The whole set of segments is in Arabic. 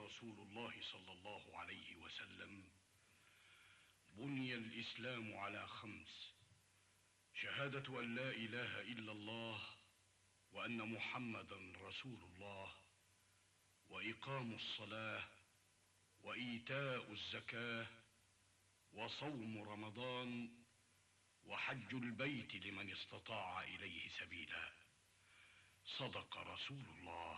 رسول الله صلى الله عليه وسلم: بني الإسلام على 5: شهادة أن لا إله إلا الله وأن محمدا رسول الله، وإقام الصلاة، وإيتاء الزكاة، وصوم رمضان، وحج البيت لمن استطاع إليه سبيلا. صدق رسول الله.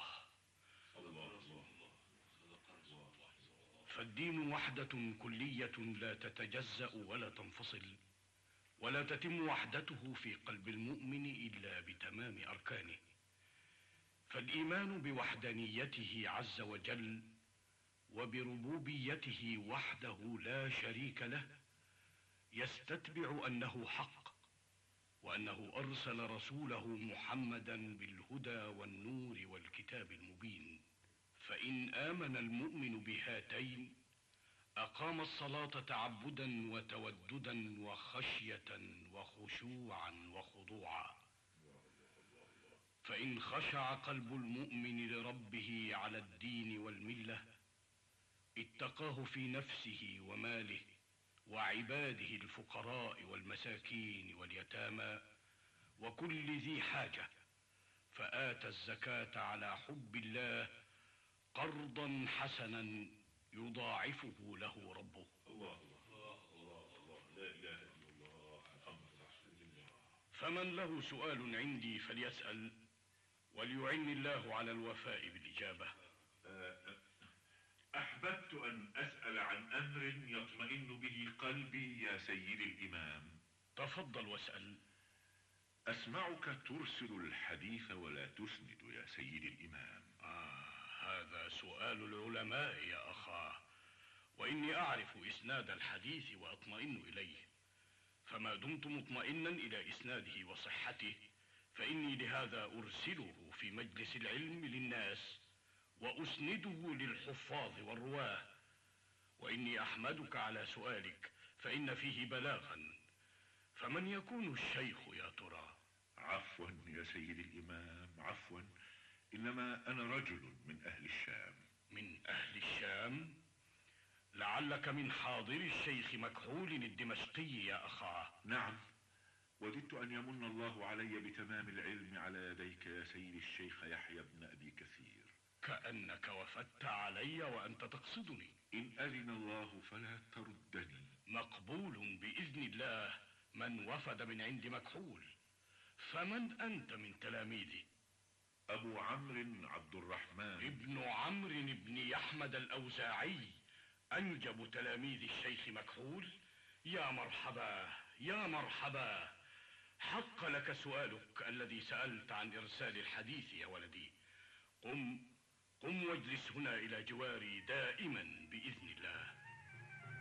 فالدين وحدة كلية لا تتجزأ ولا تنفصل، ولا تتم وحدته في قلب المؤمن إلا بتمام أركانه. فالإيمان بوحدانيته عز وجل وبربوبيته وحده لا شريك له يستتبع أنه حق، وأنه أرسل رسوله محمدا بالهدى والنور والكتاب المبين. فإن آمن المؤمن بهاتين أقام الصلاة تعبدا وتوددا وخشية وخشوعا وخضوعا. فإن خشع قلب المؤمن لربه على الدين والملة اتقاه في نفسه وماله وعباده الفقراء والمساكين واليتامى وكل ذي حاجة، فآتى الزكاة على حب الله قرضا حسنا يضاعفه له ربه. الله الله الله الله، لا إله إلا الله، محمد رسول الله. فمن له سؤال عندي فليسأل، وليعن الله على الوفاء بالإجابة. أحببت أن أسأل عن أمر يطمئن به قلبي يا سيد الإمام. تفضل واسأل. أسمعك ترسل الحديث ولا تسند يا سيد الإمام. هذا سؤال العلماء يا أخاه، وإني أعرف إسناد الحديث وأطمئن إليه، فما دمت مطمئنا إلى إسناده وصحته فإني لهذا أرسله في مجلس العلم للناس وأسنده للحفاظ والرواه. وإني أحمدك على سؤالك فإن فيه بلاغا. فمن يكون الشيخ يا ترى؟ عفوا يا سيد الإمام، عفوا، إنما أنا رجل من أهل الشام. من أهل الشام؟ لعلك من حاضر الشيخ مكحول الدمشقي يا أخاه. نعم، وددت أن يمن الله علي بتمام العلم على يديك يا سيد الشيخ يحيى بن أبي كثير. كأنك وفدت علي وأنت تقصدني. إن أذن الله فلا تردني. مقبول بإذن الله من وفد من عند مكحول. فمن أنت من تلاميذي؟ أبو عمرو عبد الرحمن ابن عمرو بن يحمد الأوزاعي، أنجب تلاميذ الشيخ مكحول. يا مرحبا يا مرحبا، حق لك سؤالك الذي سألت عن إرسال الحديث يا ولدي. قم واجلس هنا إلى جواري دائما بإذن الله.